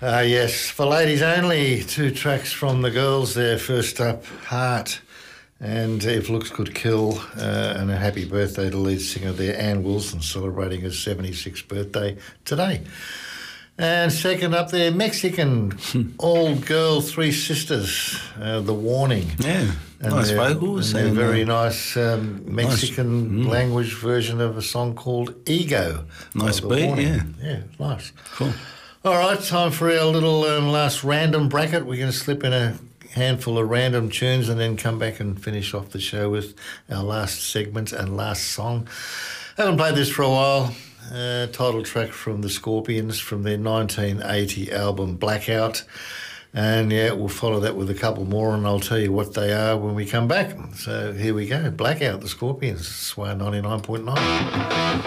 Yes, for ladies only, 2 tracks from the girls there. First up, Heart, and If Looks Could Kill, and a happy birthday to lead singer there, Ann Wilson, celebrating her 76th birthday today. And second up there, Mexican, all-girl, 3 sisters, The Warning. Yeah, and nice vocals. And a very nice Mexican language version of a song called Ego. Nice beat, Warning. yeah. Yeah, nice. Cool. All right, time for our little last random bracket. We're going to slip in a handful of random tunes and then come back and finish off the show with our last segment and last song. Haven't played this for a while. Title track from the Scorpions from their 1980 album Blackout. And yeah, we'll follow that with a couple more and I'll tell you what they are when we come back. So here we go. Blackout, the Scorpions, Sway 99.9.